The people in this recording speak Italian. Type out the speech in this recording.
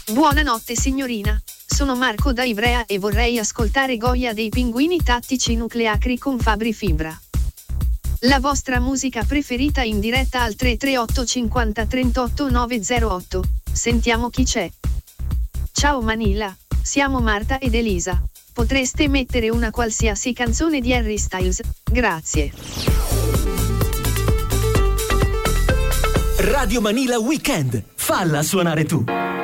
Buonanotte signorina, sono Marco da Ivrea e vorrei ascoltare Goya dei Pinguini Tattici Nucleacri con Fabri Fibra. La vostra musica preferita in diretta al 338 50 38 908. Sentiamo chi c'è. Ciao Manila, siamo Marta ed Elisa. Potreste mettere una qualsiasi canzone di Harry Styles, grazie. Radio Manila Weekend, falla suonare tu.